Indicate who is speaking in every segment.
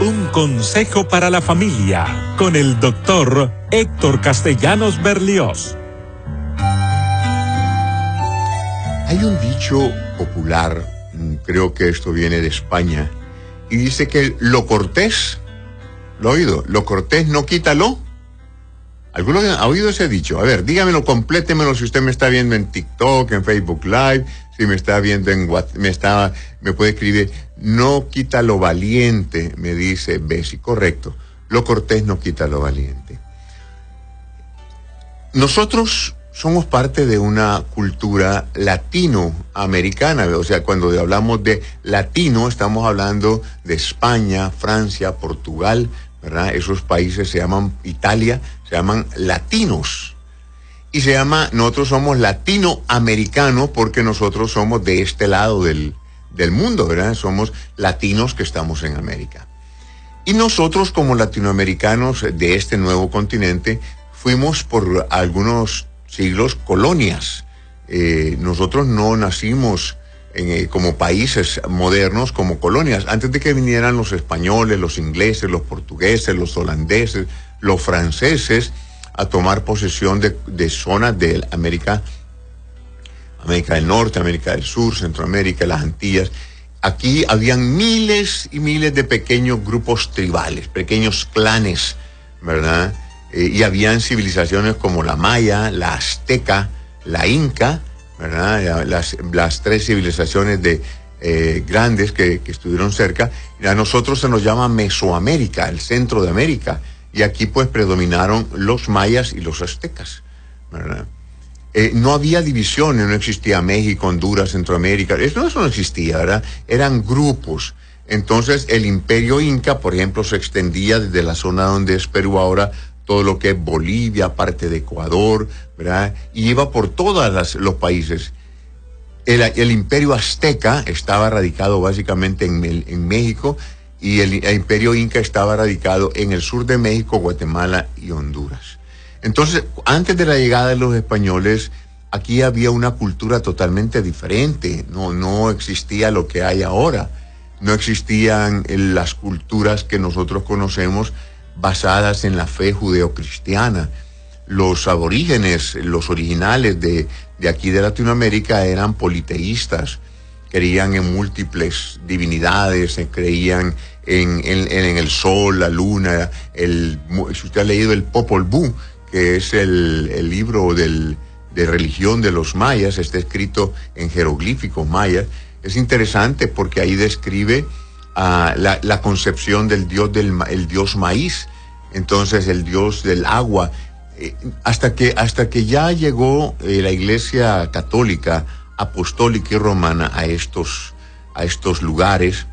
Speaker 1: Un consejo para la familia con el doctor Héctor Castellanos Berlioz.
Speaker 2: Hay un dicho popular, creo que esto viene de España, y dice que lo cortés, ¿lo ha oído? Lo cortés no quítalo. ¿Alguno ha oído ese dicho? A ver, dígamelo, complétemelo si usted me está viendo en TikTok, en Facebook Live, si me está viendo en WhatsApp, me puede escribir, no quita lo valiente, me dice Bessie, correcto, lo cortés no quita lo valiente. Nosotros somos parte de una cultura latinoamericana, o sea, cuando hablamos de latino, estamos hablando de España, Francia, Portugal, ¿verdad? Esos países se llaman Italia, se llaman latinos. Y nosotros somos latinoamericanos porque nosotros somos de este lado del mundo, ¿verdad? Somos latinos que estamos en América. Y nosotros como latinoamericanos de este nuevo continente fuimos por algunos siglos colonias. Nosotros no nacimos como países modernos, como colonias. Antes de que vinieran los españoles, los ingleses, los portugueses, los holandeses, los franceses a tomar posesión de zonas de América del Norte, América del Sur, Centroamérica, las Antillas. Aquí habían miles y miles de pequeños grupos tribales, pequeños clanes, ¿verdad? Y habían civilizaciones como la maya, la azteca, la inca, ¿verdad? Las tres civilizaciones grandes que estuvieron cerca. Y a nosotros se nos llama Mesoamérica, el centro de América. Y aquí pues predominaron los mayas y los aztecas, ¿verdad? No había divisiones, no existía México, Honduras, Centroamérica, eso no existía, ¿verdad? Eran grupos. Entonces el imperio inca, por ejemplo, se extendía desde la zona donde es Perú ahora, todo lo que es Bolivia, parte de Ecuador, ¿verdad? Y iba por todos los países. El imperio azteca estaba radicado básicamente en México, y el imperio inca estaba radicado en el sur de México, Guatemala y Honduras. Entonces, antes de la llegada de los españoles, aquí había una cultura totalmente diferente. No existía lo que hay ahora. No existían las culturas que nosotros conocemos basadas en la fe judeocristiana. Los aborígenes, los originales de aquí de Latinoamérica eran politeístas, creían en múltiples divinidades, creían en el sol, la luna, si usted ha leído el Popol Vuh, que es el libro de religión de los mayas, está escrito en jeroglíficos mayas, es interesante porque ahí describe la concepción del dios el dios maíz, entonces el dios del agua, hasta que ya llegó la Iglesia católica, apostólica y romana a estos lugares,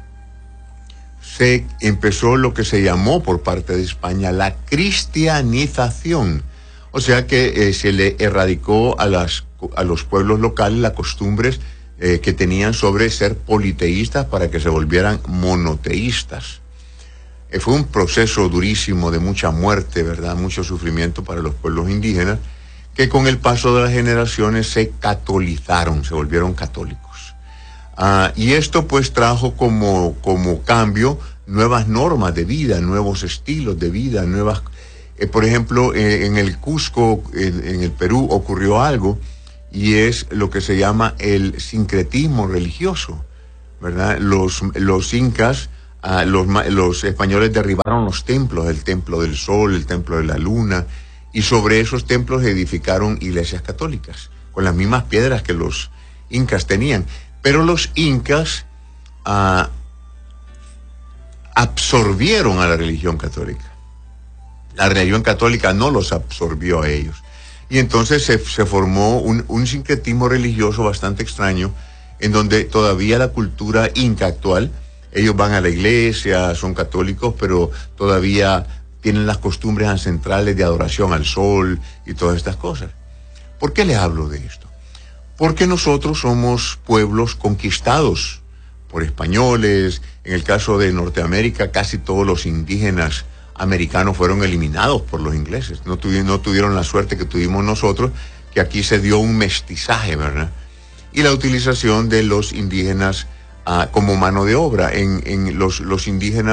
Speaker 2: se empezó lo que se llamó por parte de España la cristianización. O sea que se le erradicó a los pueblos locales las costumbres que tenían sobre ser politeístas para que se volvieran monoteístas. Fue un proceso durísimo de mucha muerte, ¿verdad? Mucho sufrimiento para los pueblos indígenas, que con el paso de las generaciones se catolizaron, se volvieron católicos. Y esto pues trajo como cambio nuevas normas de vida, nuevos estilos de vida, por ejemplo, en el Cusco, en el Perú, ocurrió algo, y es lo que se llama el sincretismo religioso, ¿verdad? Los incas, los españoles derribaron los templos, el templo del sol, el templo de la luna, y sobre esos templos edificaron iglesias católicas, con las mismas piedras que los incas tenían. Pero los incas absorbieron a la religión católica. La religión católica no los absorbió a ellos. Y entonces se formó un sincretismo religioso bastante extraño, en donde todavía la cultura inca actual, ellos van a la iglesia, son católicos, pero todavía tienen las costumbres ancestrales de adoración al sol y todas estas cosas. ¿Por qué les hablo de esto? Porque nosotros somos pueblos conquistados por españoles. En el caso de Norteamérica, casi todos los indígenas americanos fueron eliminados por los ingleses. No tuvieron la suerte que tuvimos nosotros, que aquí se dio un mestizaje, ¿verdad? Y la utilización de los indígenas como mano de obra. Los indígenas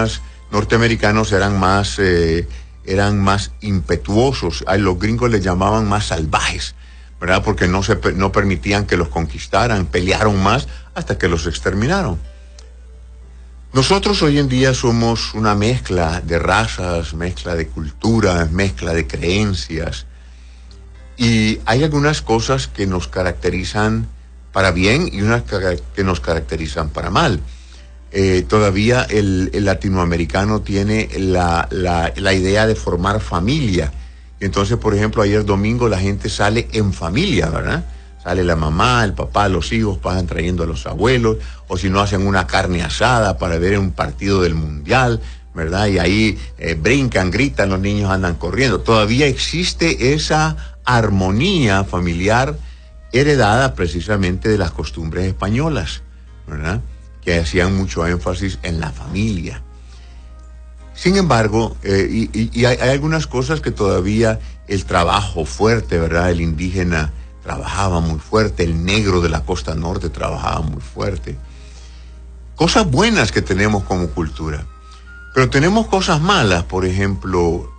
Speaker 2: norteamericanos eran más impetuosos. A los gringos les llamaban más salvajes, ¿verdad? Porque no permitían que los conquistaran, pelearon más hasta que los exterminaron. Nosotros hoy en día somos una mezcla de razas, mezcla de culturas, mezcla de creencias. Y hay algunas cosas que nos caracterizan para bien y unas que nos caracterizan para mal. Todavía el latinoamericano tiene la idea de formar familia. Entonces, por ejemplo, ayer domingo la gente sale en familia, ¿verdad? Sale la mamá, el papá, los hijos, pasan trayendo a los abuelos, o si no hacen una carne asada para ver un partido del mundial, ¿verdad? Y ahí brincan, gritan, los niños andan corriendo. Todavía existe esa armonía familiar heredada precisamente de las costumbres españolas, ¿verdad? Que hacían mucho énfasis en la familia. Sin embargo, hay algunas cosas que todavía el trabajo fuerte, ¿verdad? El indígena trabajaba muy fuerte, el negro de la costa norte trabajaba muy fuerte. Cosas buenas que tenemos como cultura, pero tenemos cosas malas. Por ejemplo,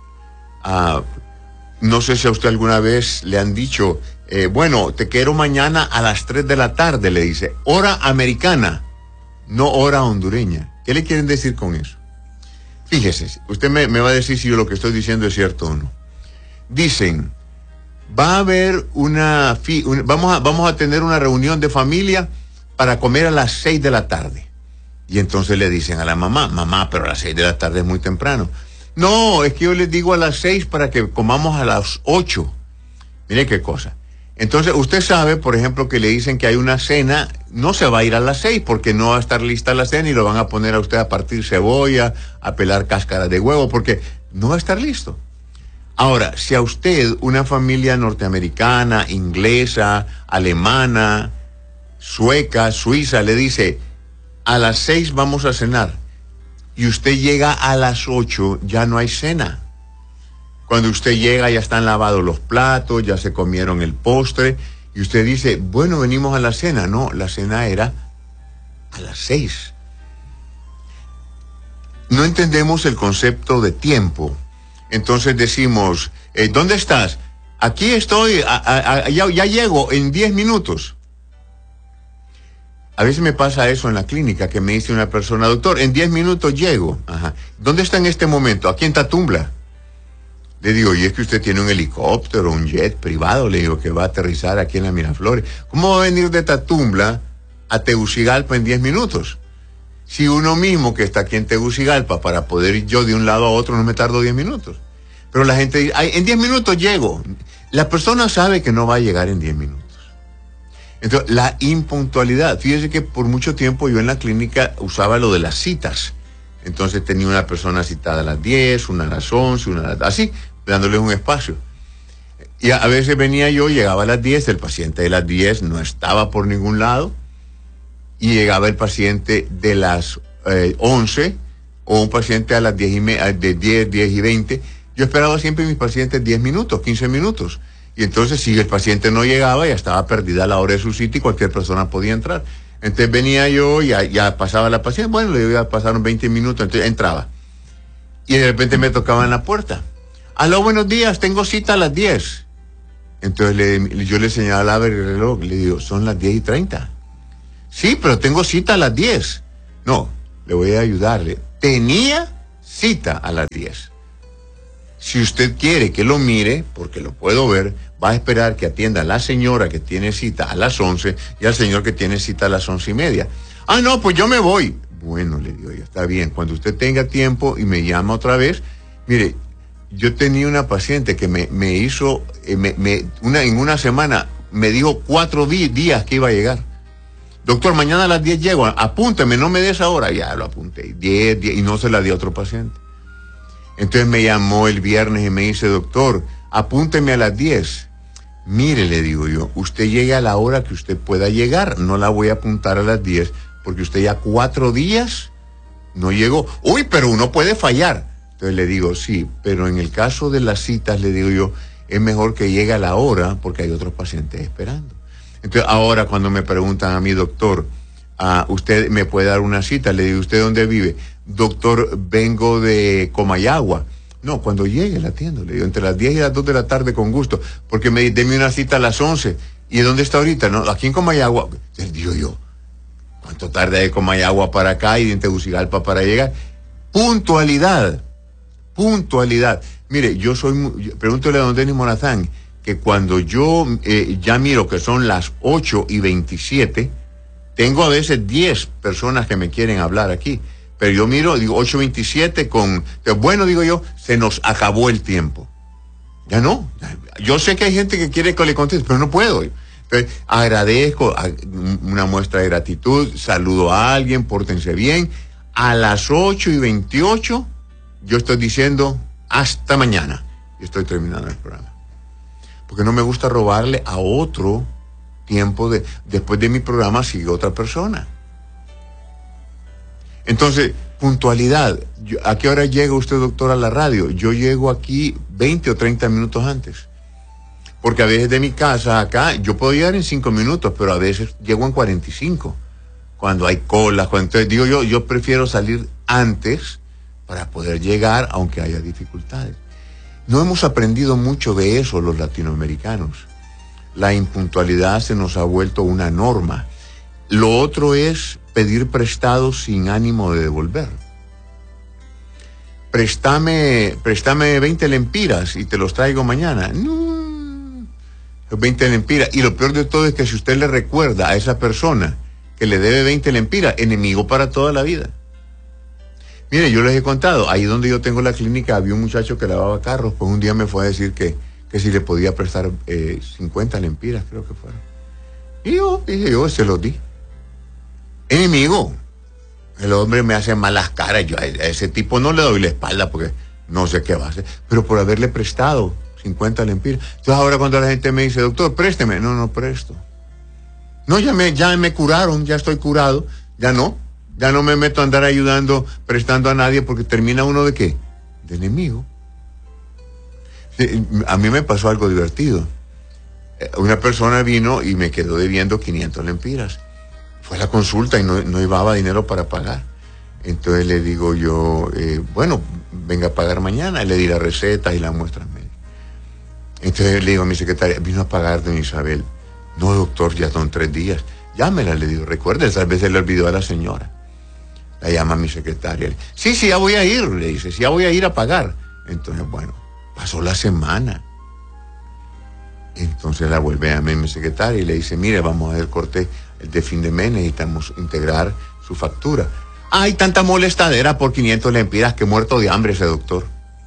Speaker 2: no sé si a usted alguna vez le han dicho, bueno, te quiero mañana a las 3 de la tarde, le dice, hora americana, no hora hondureña. ¿Qué le quieren decir con eso? Fíjese, usted me va a decir si yo lo que estoy diciendo es cierto o no. Dicen, va a haber vamos a tener una reunión de familia para comer a las 6 de la tarde. Y entonces le dicen a la mamá, pero a las 6 de la tarde es muy temprano. No, es que yo les digo a las 6 para que comamos a las 8. Mire qué cosa. Entonces, usted sabe, por ejemplo, que le dicen que hay una cena, no se va a ir a las 6 porque no va a estar lista la cena y lo van a poner a usted a partir cebolla, a pelar cáscaras de huevo, porque no va a estar listo. Ahora, si a usted una familia norteamericana, inglesa, alemana, sueca, suiza, le dice, a las 6 vamos a cenar, y usted llega a las 8, ya no hay cena. Cuando usted llega ya están lavados los platos, ya se comieron el postre, y usted dice, bueno, venimos a la cena. No, la cena era a las 6. No entendemos el concepto de tiempo. Entonces decimos, ¿dónde estás? Aquí estoy, ya llego en 10 minutos. A veces me pasa eso en la clínica, que me dice una persona, doctor, en 10 minutos llego. Ajá. ¿Dónde está en este momento? Aquí en Tatumbla. Le digo, y es que usted tiene un helicóptero, un jet privado, le digo, que va a aterrizar aquí en la Miraflores. ¿Cómo va a venir de Tatumbla a Tegucigalpa en 10 minutos? Si uno mismo que está aquí en Tegucigalpa, para poder ir yo de un lado a otro, no me tardo 10 minutos. Pero la gente dice, en 10 minutos llego. La persona sabe que no va a llegar en 10 minutos. Entonces, la impuntualidad. Fíjese que por mucho tiempo yo en la clínica usaba lo de las citas. Entonces tenía una persona citada a las 10, una a las 11, una a las... así, dándoles un espacio. Y a veces venía yo, llegaba a las 10, el paciente de las 10 no estaba por ningún lado, y llegaba el paciente de las 11, o un paciente a las 10 y 20. Yo esperaba siempre mis pacientes 10 minutos, 15 minutos. Y entonces, si el paciente no llegaba, ya estaba perdida la hora de su cita y cualquier persona podía entrar. Entonces venía yo, ya pasaba la paciente, bueno, ya pasaron 20 minutos, entonces entraba. Y de repente me tocaba en la puerta. Aló, buenos días, tengo cita a las 10. Entonces yo le señalaba el reloj, le digo, son las 10:30. Sí, pero tengo cita a las 10. No, le voy a ayudarle. Tenía cita a las 10. Si usted quiere que lo mire, porque lo puedo ver, va a esperar que atienda a la señora que tiene cita a las 11 y al señor que tiene cita a las 11:30. Ah, no, pues yo me voy. Bueno, le digo, ya está bien. Cuando usted tenga tiempo y me llama otra vez, mire, yo tenía una paciente que me hizo, en una semana, me dijo 4 días que iba a llegar. Doctor, mañana a las 10 llego, apúnteme, no me des ahora. Ya lo apunté, 10, y no se la di a otro paciente. Entonces me llamó el viernes y me dice, doctor, apúnteme a las 10. Mire, le digo yo, usted llegue a la hora que usted pueda llegar, no la voy a apuntar a las 10, porque usted ya 4 días no llegó. Uy, pero uno puede fallar. Entonces le digo, sí, pero en el caso de las citas, le digo yo, es mejor que llegue a la hora, porque hay otros pacientes esperando. Entonces ahora cuando me preguntan a mi doctor, ¿usted me puede dar una cita? Le digo, ¿usted dónde vive? doctor, vengo de Comayagua. No, cuando llegue la atiendo, le digo, entre las 10 y las 2 de la tarde con gusto, porque me deme una cita a las 11. ¿Y dónde está ahorita? No, aquí en Comayagua. Digo yo, ¿cuánto tarda de Comayagua para acá y de Tegucigalpa para llegar? Puntualidad. Mire, pregúntale a don Denis Morazán, que cuando yo ya miro que son las 8:27, tengo a veces 10 personas que me quieren hablar aquí. Pero yo miro, digo, 8:27 bueno, digo yo, se nos acabó el tiempo. Ya no. Yo sé que hay gente que quiere que le conteste, pero no puedo. Entonces, agradezco una muestra de gratitud, saludo a alguien, pórtense bien. A las 8:28, yo estoy diciendo, hasta mañana. Y estoy terminando el programa. Porque no me gusta robarle a otro tiempo después de mi programa sigue otra persona. Entonces, puntualidad. ¿A qué hora llega usted, doctor, a la radio? Yo llego aquí 20 o 30 minutos antes. Porque a veces de mi casa acá, yo puedo llegar en 5 minutos, pero a veces llego en 45. Cuando hay colas, entonces digo yo prefiero salir antes para poder llegar, aunque haya dificultades. No hemos aprendido mucho de eso los latinoamericanos. La impuntualidad se nos ha vuelto una norma. Lo otro es pedir prestado sin ánimo de devolver. Préstame 20 lempiras y te los traigo mañana. No, 20 lempiras. Y lo peor de todo es que si usted le recuerda a esa persona que le debe 20 lempiras, enemigo para toda la vida. Mire, yo les he contado, ahí donde yo tengo la clínica había un muchacho que lavaba carros, pues un día me fue a decir que si le podía prestar 50 lempiras, creo que fueron. Y yo se los di. Enemigo. El hombre me hace malas caras, yo a ese tipo no le doy la espalda porque no sé qué va a hacer, pero por haberle prestado 50 lempiras. Entonces ahora cuando la gente me dice, doctor, présteme, no presto. No, ya me curaron, ya estoy curado, ya no me meto a andar ayudando, prestando a nadie, porque termina uno de ¿qué? De enemigo. Sí, a mí me pasó algo divertido. Una persona vino y me quedó debiendo 500 lempiras. Fue a la consulta y no llevaba dinero para pagar. Entonces le digo yo, bueno, venga a pagar mañana. Le di las recetas y las muestras médicas. Entonces le digo a mi secretaria, vino a pagar don Isabel. No, doctor, ya son 3 días. Llámela, le digo, recuerde, tal vez se le olvidó a la señora. La llama a mi secretaria. Sí, ya voy a ir, le dice, sí, ya voy a ir a pagar. Entonces, bueno, pasó la semana. Entonces la vuelve a mi secretaria y le dice, mire, vamos a hacer corte el de fin de mes, necesitamos integrar su factura. Hay tanta molestadera por 500 lempiras que muerto de hambre ese doctor.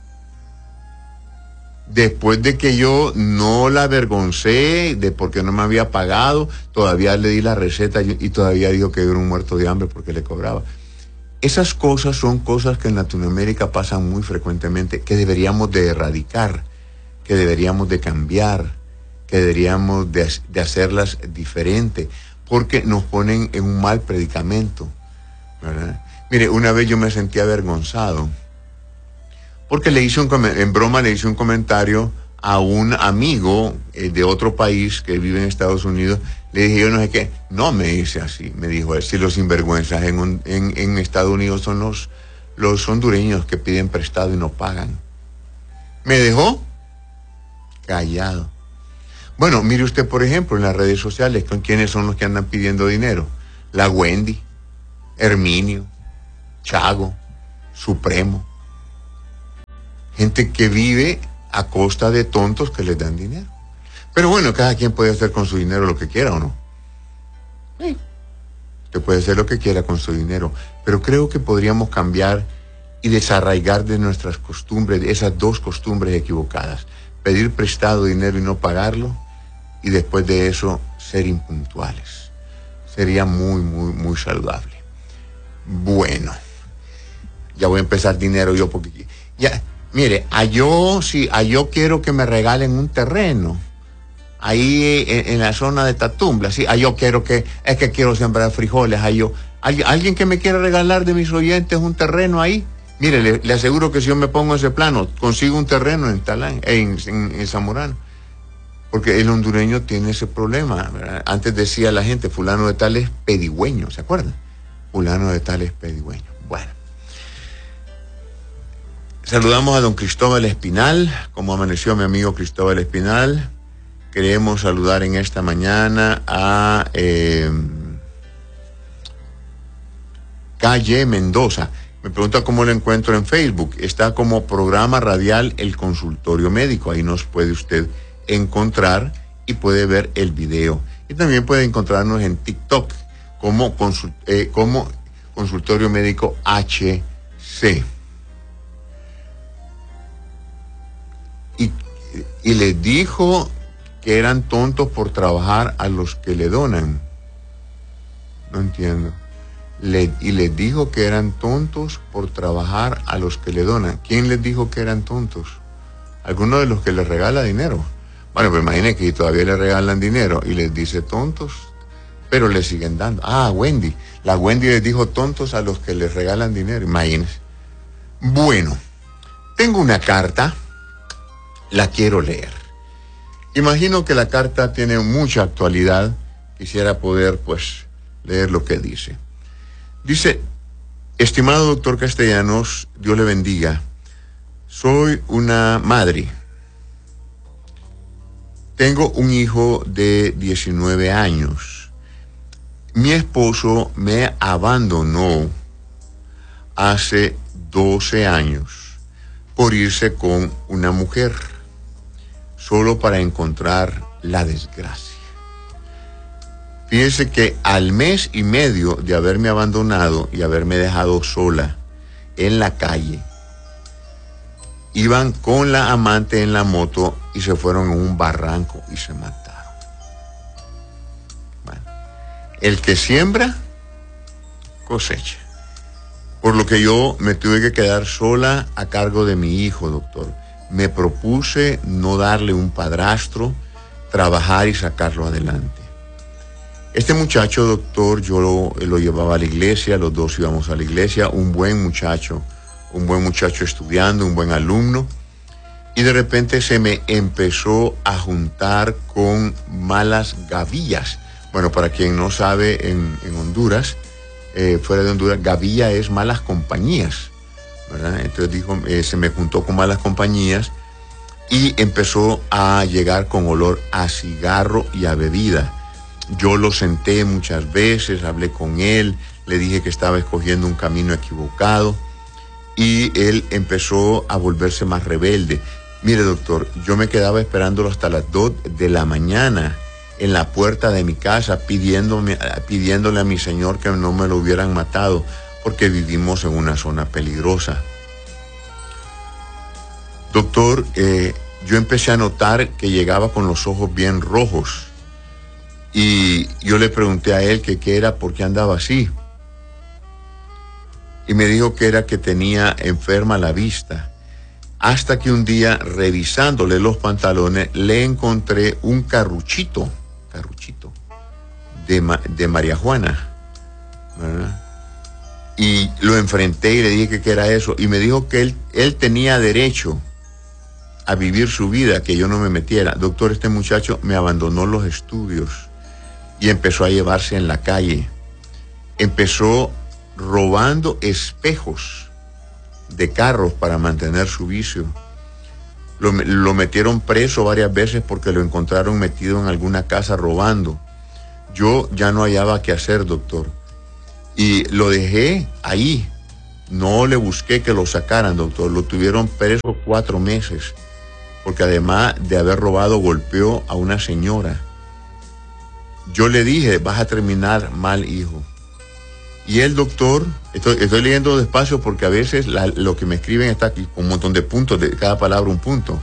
Speaker 2: Después de que yo no la avergoncé de porque no me había pagado, todavía le di la receta y todavía dijo que era un muerto de hambre porque le cobraba. Esas cosas son cosas que en Latinoamérica pasan muy frecuentemente, que deberíamos de erradicar, que deberíamos de cambiar, que deberíamos de hacerlas diferente, porque nos ponen en un mal predicamento, ¿verdad? Mire, una vez yo me sentí avergonzado, porque en broma le hice un comentario a un amigo de otro país que vive en Estados Unidos. Le dije, yo no sé qué. No me dice así, me dijo, si los sinvergüenzas en Estados Unidos son los hondureños que piden prestado y no pagan. Me dejó callado. Bueno, mire usted, por ejemplo, en las redes sociales, ¿con quiénes son los que andan pidiendo dinero? La Wendy, Herminio, Chago, Supremo. Gente que vive a costa de tontos que les dan dinero. Pero bueno, cada quien puede hacer con su dinero lo que quiera, ¿o no? Sí. Usted puede hacer lo que quiera con su dinero, pero creo que podríamos cambiar y desarraigar de nuestras costumbres, de esas 2 costumbres equivocadas. Pedir prestado dinero y no pagarlo, y después de eso ser impuntuales. Sería muy saludable. Bueno, ya voy a empezar dinero yo porque ya, mire, yo quiero que me regalen un terreno ahí en la zona de Tatumbla, sí, yo quiero quiero sembrar frijoles, alguien que me quiera regalar de mis oyentes un terreno ahí. Mire, le aseguro que si yo me pongo ese plano, consigo un terreno en Talán, en Zamorano. Porque el hondureño tiene ese problema, ¿verdad? Antes decía la gente, fulano de tal es pedigüeño, ¿se acuerdan? Fulano de tal es pedigüeño. Bueno, Saludamos a don Cristóbal Espinal. ¿Cómo amaneció mi amigo Cristóbal Espinal? Queremos saludar en esta mañana a Calle Mendoza. Me pregunta cómo lo encuentro en Facebook. Está como programa radial El Consultorio Médico. Ahí nos puede usted encontrar y puede ver el video. Y también puede encontrarnos en TikTok como Consultorio Médico HC. Y les dijo que eran tontos por trabajar a los que le donan. No entiendo. Y les dijo que eran tontos por trabajar a los que le donan. ¿Quién les dijo que eran tontos? Alguno de los que les regala dinero. Bueno, pues imaginen que todavía le regalan dinero y les dice tontos, pero le siguen dando. Ah, Wendy. La Wendy les dijo tontos a los que les regalan dinero. Imagínense. Bueno, tengo una carta. La quiero leer. Imagino que la carta tiene mucha actualidad. Quisiera poder, pues, leer lo que dice. Dice: estimado doctor Castellanos, Dios le bendiga. Soy una madre. Tengo un hijo de 19 años. Mi esposo me abandonó hace 12 años por irse con una mujer, solo para encontrar la desgracia. Fíjense que al mes y medio de haberme abandonado y haberme dejado sola en la calle, iban con la amante en la moto y se fueron a un barranco y se mataron. Bueno, el que siembra, cosecha. Por lo que yo me tuve que quedar sola a cargo de mi hijo, doctor. Me propuse no darle un padrastro, trabajar y sacarlo adelante. Este muchacho, doctor, yo lo llevaba a la iglesia, los dos íbamos a la iglesia, un buen muchacho estudiando, un buen alumno, y de repente se me empezó a juntar con malas gavillas. Bueno, para quien no sabe, en Honduras, fuera de Honduras, gavilla es malas compañías, ¿verdad? Entonces dijo, se me juntó con malas compañías y empezó a llegar con olor a cigarro y a bebida. Yo lo senté muchas veces, hablé con él, le dije que estaba escogiendo un camino equivocado y él empezó a volverse más rebelde. Mire, doctor, yo me quedaba esperándolo hasta las 2 de la mañana en la puerta de mi casa pidiéndole a mi señor que no me lo hubieran matado porque vivimos en una zona peligrosa. Doctor, yo empecé a notar que llegaba con los ojos bien rojos. Y yo le pregunté a él que qué era, por qué andaba así. Y me dijo que era que tenía enferma la vista. Hasta que un día, revisándole los pantalones, le encontré un carruchito de María Juana, ¿verdad? Y lo enfrenté y le dije que era eso. Y me dijo que él tenía derecho a vivir su vida, que yo no me metiera. Doctor, este muchacho me abandonó los estudios y empezó a llevarse en la calle. Empezó robando espejos de carros para mantener su vicio. Lo metieron preso varias veces porque lo encontraron metido en alguna casa robando. Yo ya no hallaba qué hacer, doctor. Y lo dejé ahí. No le busqué que lo sacaran, doctor. Lo tuvieron preso 4 meses. Porque además de haber robado, golpeó a una señora. Yo le dije, vas a terminar mal, hijo. Y el doctor, estoy leyendo despacio porque a veces lo que me escriben está aquí con un montón de puntos, de cada palabra un punto.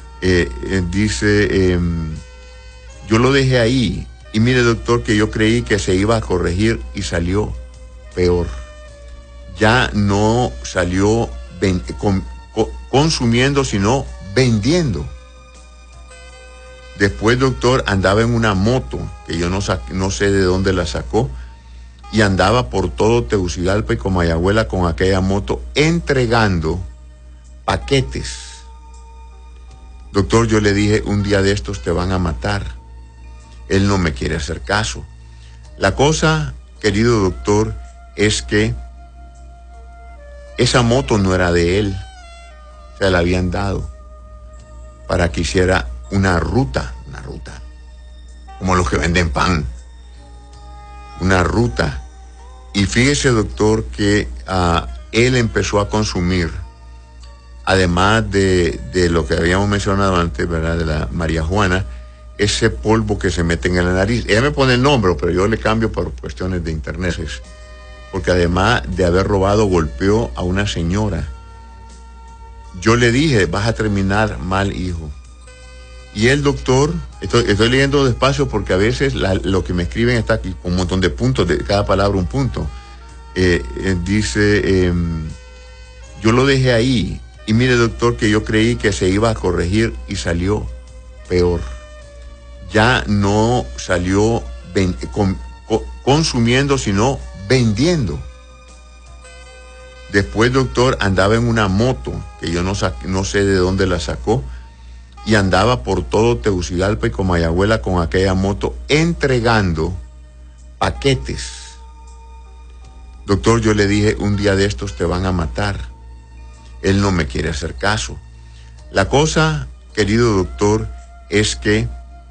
Speaker 2: Dice, yo lo dejé ahí. Y mire, doctor, que yo creí que se iba a corregir y salió peor. Ya no salió consumiendo, sino vendiendo. Después, doctor, andaba en una moto, que yo no sé de dónde la sacó, y andaba por todo Tegucigalpa y Comayagüela con aquella moto entregando paquetes. Doctor, yo le dije, un día de estos te van a matar. Él no me quiere hacer caso. La cosa, querido doctor, es que esa moto no era de él. se la habían dado para que hiciera una ruta, como los que venden pan, una ruta. Y fíjese, doctor, que él empezó a consumir, además de lo que habíamos mencionado antes, ¿verdad?, de la marihuana, ese polvo que se mete en la nariz. Ella me pone el nombre, pero yo le cambio por cuestiones de internet. Porque además de haber robado, golpeó a una señora. Yo le dije, vas a terminar mal, hijo. Y el doctor, estoy leyendo despacio porque a veces lo que me escriben está aquí con un montón de puntos, de cada palabra un punto. Dice, yo lo dejé ahí. Y mire, doctor, que yo creí que se iba a corregir y salió peor. Ya no salió consumiendo, sino vendiendo. Después, doctor, andaba en una moto, que yo no sé de dónde la sacó, y andaba por todo Tegucigalpa y Comayagüela con aquella moto entregando paquetes. Doctor, yo le dije, un día de estos te van a matar. Él no me quiere hacer caso. La cosa, querido doctor, es que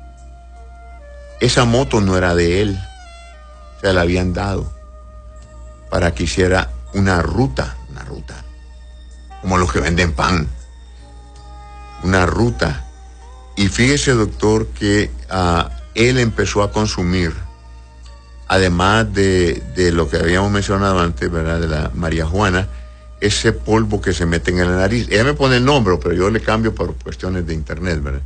Speaker 2: esa moto no era de él, se la habían dado para que hiciera una ruta, como los que venden pan, una ruta. Y fíjese, doctor, que él empezó a consumir, además de lo que habíamos mencionado antes, ¿verdad?, de la marihuana, ese polvo que se mete en la nariz. Ella me pone el nombre, pero yo le cambio por cuestiones de internet, ¿verdad?